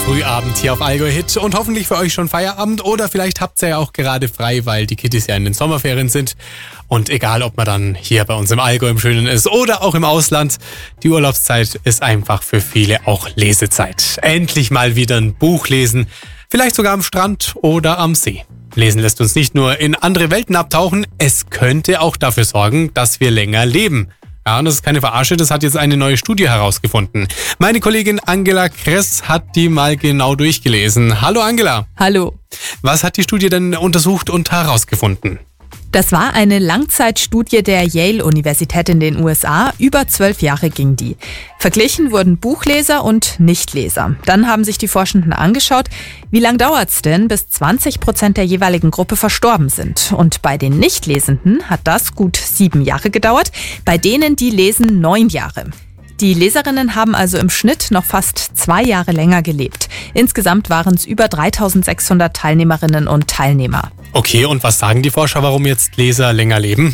Frühabend hier auf Allgäu Hit und hoffentlich für euch schon Feierabend oder vielleicht habt ihr ja auch gerade frei, weil die Kiddies ja in den Sommerferien sind. Und egal, ob man dann hier bei uns im Allgäu im Schönen ist oder auch im Ausland, die Urlaubszeit ist einfach für viele auch Lesezeit. Endlich mal wieder ein Buch lesen, vielleicht sogar am Strand oder am See. Lesen lässt uns nicht nur in andere Welten abtauchen, es könnte auch dafür sorgen, dass wir länger leben. Ja, und das ist keine Verarsche, das hat jetzt eine neue Studie herausgefunden. Meine Kollegin Angela Kress hat die mal genau durchgelesen. Hallo Angela. Hallo. Was hat die Studie denn untersucht und herausgefunden? Das war eine Langzeitstudie der Yale-Universität in den USA. Über 12 Jahre ging die. Verglichen wurden Buchleser und Nichtleser. Dann haben sich die Forschenden angeschaut, wie lange dauert es denn, bis 20% der jeweiligen Gruppe verstorben sind. Und bei den Nichtlesenden hat das gut 7 Jahre gedauert, bei denen, die lesen, 9 Jahre. Die Leserinnen haben also im Schnitt noch fast 2 Jahre länger gelebt. Insgesamt waren es über 3600 Teilnehmerinnen und Teilnehmer. Okay, und was sagen die Forscher, warum jetzt Leser länger leben?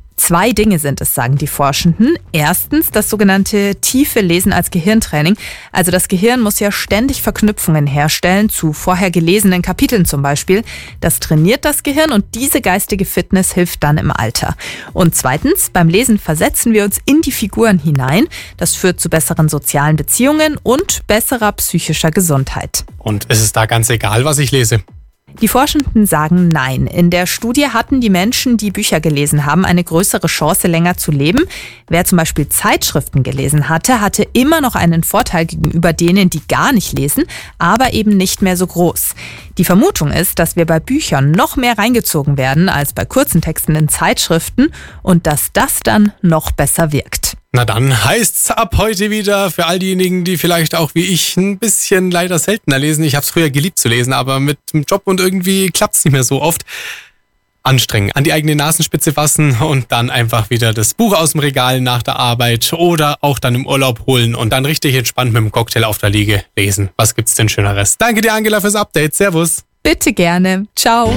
2 Dinge sind es, sagen die Forschenden. Erstens das sogenannte tiefe Lesen als Gehirntraining. Also das Gehirn muss ja ständig Verknüpfungen herstellen, zu vorher gelesenen Kapiteln zum Beispiel. Das trainiert das Gehirn und diese geistige Fitness hilft dann im Alter. Und zweitens, beim Lesen versetzen wir uns in die Figuren hinein. Das führt zu besseren sozialen Beziehungen und besserer psychischer Gesundheit. Und ist es da ganz egal, was ich lese? Die Forschenden sagen nein. In der Studie hatten die Menschen, die Bücher gelesen haben, eine größere Chance, länger zu leben. Wer zum Beispiel Zeitschriften gelesen hatte, hatte immer noch einen Vorteil gegenüber denen, die gar nicht lesen, aber eben nicht mehr so groß. Die Vermutung ist, dass wir bei Büchern noch mehr reingezogen werden als bei kurzen Texten in Zeitschriften und dass das dann noch besser wirkt. Na dann heißt's ab heute wieder für all diejenigen, die vielleicht auch wie ich ein bisschen leider seltener lesen. Ich habe es früher geliebt zu lesen, aber mit dem Job und irgendwie klappt's nicht mehr so oft. Anstrengen, an die eigene Nasenspitze fassen und dann einfach wieder das Buch aus dem Regal nach der Arbeit oder auch dann im Urlaub holen und dann richtig entspannt mit dem Cocktail auf der Liege lesen. Was gibt's denn Schöneres? Danke dir, Angela, fürs Update. Servus. Bitte gerne. Ciao.